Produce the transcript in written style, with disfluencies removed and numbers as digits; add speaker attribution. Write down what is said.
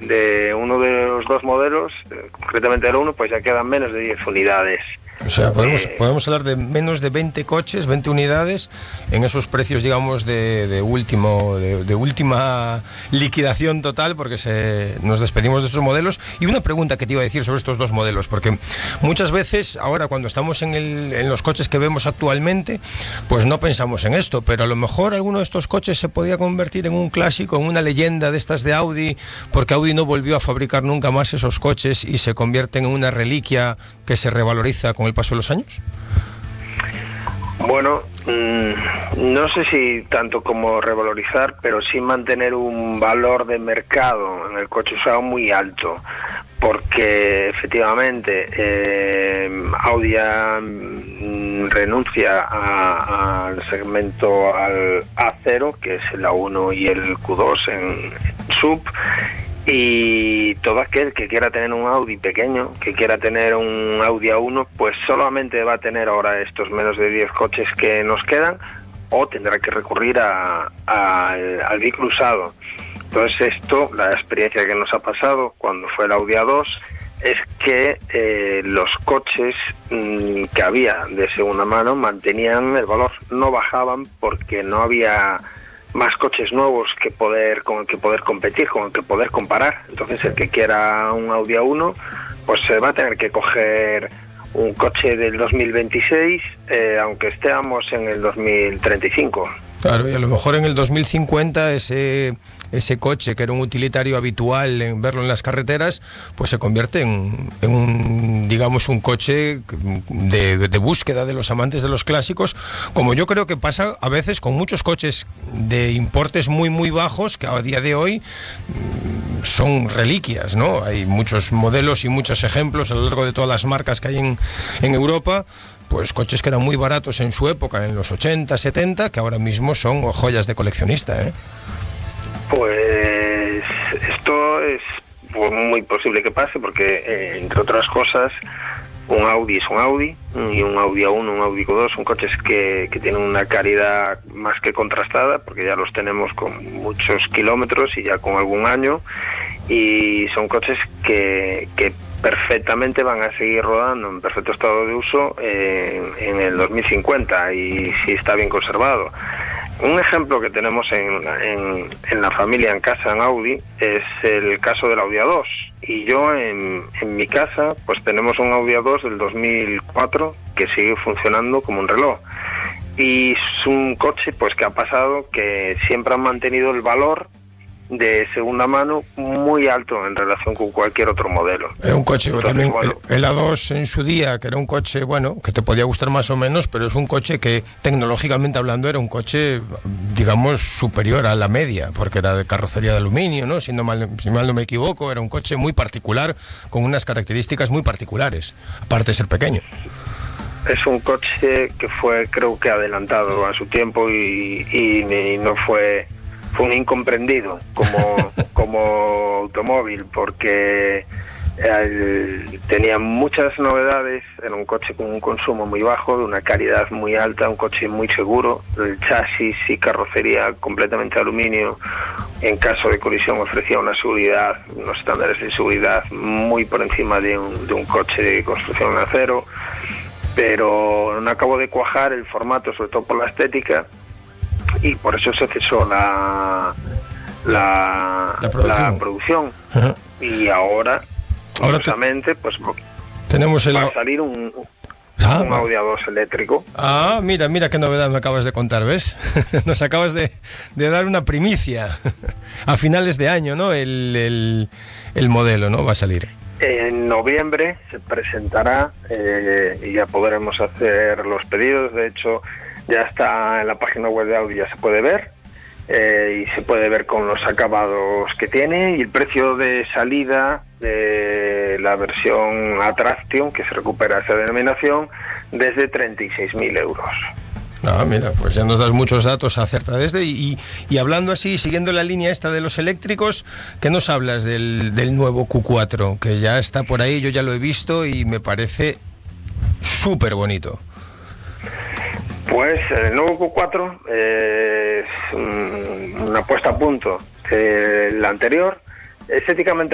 Speaker 1: de uno de los dos modelos, concretamente el uno, pues ya quedan menos de 10 unidades.
Speaker 2: O sea, podemos hablar de menos de 20 coches, 20 unidades, en esos precios, digamos, de última liquidación total, porque nos despedimos de estos modelos. Y una pregunta que te iba a decir sobre estos dos modelos, porque muchas veces, ahora cuando estamos en los coches que vemos actualmente, pues no pensamos en esto, pero a lo mejor alguno de estos coches se podía convertir en un clásico, en una leyenda de estas de Audi, porque Audi no volvió a fabricar nunca más esos coches y se convierten en una reliquia que se revaloriza con el paso de los años.
Speaker 1: Bueno, no sé si tanto como revalorizar, pero sí mantener un valor de mercado en el coche usado muy alto, porque efectivamente Audi renuncia al segmento al A0, que es el A1 y el Q2 en sub, y todo aquel que quiera tener un Audi pequeño, que quiera tener un Audi A1, pues solamente va a tener ahora estos menos de 10 coches que nos quedan, o tendrá que recurrir al vehículo usado. Entonces la experiencia que nos ha pasado cuando fue el Audi A2 es que los coches que había de segunda mano mantenían el valor, no bajaban, porque no había más coches nuevos con el que poder competir, con el que poder comparar. Entonces el que quiera un Audi A1, pues se va a tener que coger un coche del 2026, aunque estemos en el 2035.
Speaker 2: Claro, y a lo mejor en el 2050 ese coche, que era un utilitario habitual en verlo en las carreteras, pues se convierte en un, digamos, un coche de búsqueda de los amantes de los clásicos, como yo creo que pasa a veces con muchos coches de importes muy muy bajos, que a día de hoy son reliquias, ¿no? Hay muchos modelos y muchos ejemplos a lo largo de todas las marcas que hay en Europa, pues coches que eran muy baratos en su época, en los 80, 70, que ahora mismo son joyas de coleccionista, ¿eh?
Speaker 1: Pues esto es muy posible que pase, porque entre otras cosas, un Audi es un Audi, y un Audi A1, un Audi Q2 son coches que tienen una calidad más que contrastada, porque ya los tenemos con muchos kilómetros y ya con algún año, y son coches que perfectamente van a seguir rodando en perfecto estado de uso en el 2050, y si está bien conservado. Un ejemplo que tenemos en la familia, en casa, en Audi, es el caso del Audi A2. Y yo en mi casa pues tenemos un Audi A2 del 2004 que sigue funcionando como un reloj. Y es un coche pues que ha pasado, que siempre han mantenido el valor de segunda mano muy alto en relación con cualquier otro modelo.
Speaker 2: Era un coche, entonces, también bueno, el A2 en su día, que era un coche, bueno, que te podía gustar más o menos, pero es un coche que tecnológicamente hablando era un coche, digamos, superior a la media, porque era de carrocería de aluminio, ¿no? Si mal no me equivoco, era un coche muy particular, con unas características muy particulares, aparte de ser pequeño.
Speaker 1: Es un coche que fue, creo que adelantado a su tiempo, y no fue un incomprendido como automóvil, porque tenía muchas novedades. Era un coche con un consumo muy bajo, de una calidad muy alta, un coche muy seguro, el chasis y carrocería completamente de aluminio. En caso de colisión ofrecía una seguridad, unos estándares de seguridad muy por encima de un coche de construcción en acero, pero no acabó de cuajar el formato, sobre todo por la estética, y por eso se cesó la producción. Uh-huh. Y ahora curiosamente pues
Speaker 2: tenemos
Speaker 1: va a salir un Audi A2 eléctrico.
Speaker 2: Mira qué novedad me acabas de contar, ¿ves? Nos acabas de dar una primicia. A finales de año, ¿no? El modelo, ¿no? Va a salir.
Speaker 1: En noviembre se presentará, y ya podremos hacer los pedidos. De hecho, ya está en la página web de Audi, ya se puede ver, y se puede ver con los acabados que tiene, y el precio de salida de la versión Attraction, que se recupera esa denominación, desde 36.000 euros.
Speaker 2: Mira, pues ya nos das muchos datos acerca de este. Y hablando así, siguiendo la línea esta de los eléctricos, ¿qué nos hablas del nuevo Q4? Que ya está por ahí, yo ya lo he visto y me parece súper bonito.
Speaker 1: Pues el nuevo Q4 es una puesta a punto. La anterior, estéticamente